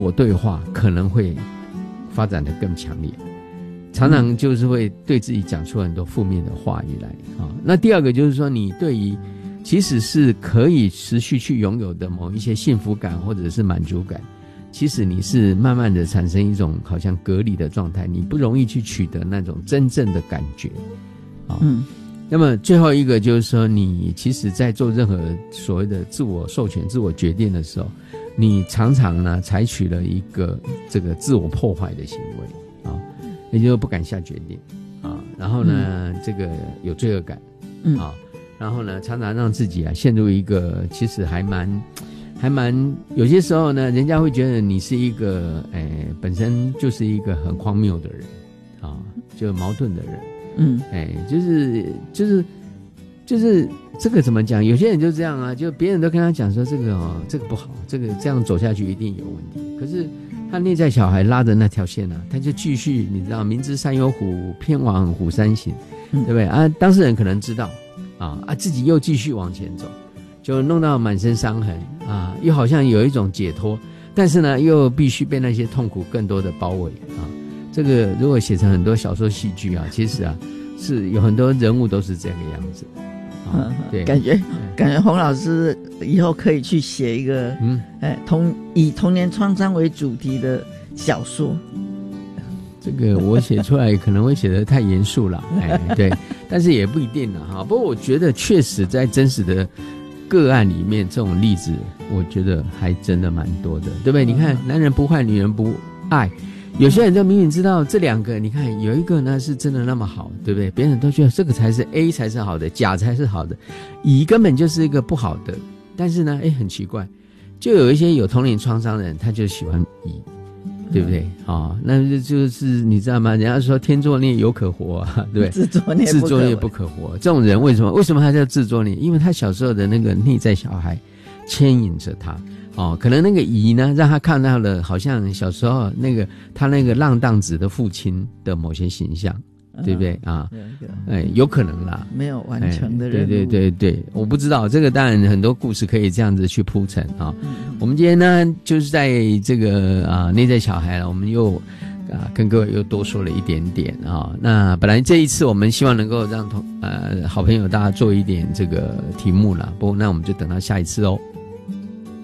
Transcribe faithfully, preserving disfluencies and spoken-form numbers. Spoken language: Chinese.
我对话可能会发展得更强烈，常常就是会对自己讲出很多负面的话语来啊。那第二个就是说，你对于其实是可以持续去拥有的某一些幸福感或者是满足感，其实你是慢慢的产生一种好像隔离的状态，你不容易去取得那种真正的感觉啊。嗯，那么最后一个就是说，你其实在做任何所谓的自我授权、自我决定的时候，你常常呢采取了一个这个自我破坏的行为啊，也就是不敢下决定啊，然后呢、嗯、这个有罪恶感啊。嗯，然后呢，常常让自己啊陷入一个其实还蛮、还蛮有些时候呢，人家会觉得你是一个诶本身就是一个很荒谬的人啊，就矛盾的人，嗯，诶，就是就是就是这个怎么讲？有些人就这样啊，就别人都跟他讲说这个哦，这个不好，这个这样走下去一定有问题。可是他内在小孩拉着那条线啊，他就继续，你知道，明知山有虎，偏往虎山行，对不对啊？当事人可能知道。啊啊！自己又继续往前走，就弄到满身伤痕啊，又好像有一种解脱，但是呢，又必须被那些痛苦更多的包围啊。这个如果写成很多小说、戏剧啊，其实啊，是有很多人物都是这个样子。啊、对， 感觉感觉洪老师以后可以去写一个，嗯，哎，童以童年创伤为主题的小说。 这个我写出来可能会写得太严肃了，哎，对，但是也不一定了哈。不过我觉得确实在真实的个案里面，这种例子我觉得还真的蛮多的，对不对？你看，男人不坏，女人不爱，有些人就明明知道这两个，你看有一个呢是真的那么好，对不对？别人都觉得这个才是 A 才是好的，甲才是好的，乙根本就是一个不好的。但是呢，哎，很奇怪，就有一些有童年创伤的人，他就喜欢乙。对不对啊、哦？那就是你知道吗？人家说天作孽犹可活啊，对， 自作孽自作孽不可活。这种人为什么？为什么他叫自作孽？因为他小时候的那个内在小孩牵引着他哦，可能那个乙呢，让他看到了好像小时候那个他那个浪荡子的父亲的某些形象。对不对啊？哎，有可能啦， 没有完成的人、 哎。对对对对，我不知道这个，当然很多故事可以这样子去铺陈啊。嗯、我们今天呢，就是在这个啊内在小孩了，我们又啊跟各位又多说了一点点啊。那本来这一次我们希望能够让同呃好朋友大家做一点这个题目啦，不过那我们就等到下一次哦。